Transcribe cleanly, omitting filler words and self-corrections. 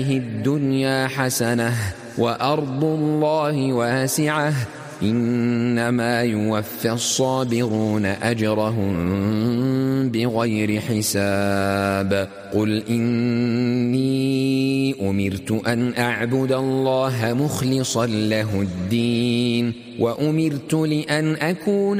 الدنيا حسنة وأرض الله واسعة إنما يوفى الصابرون أجرهم بغير حساب قل إني أمرت أن أعبد الله مخلصا له الدين وأمرت لأن أكون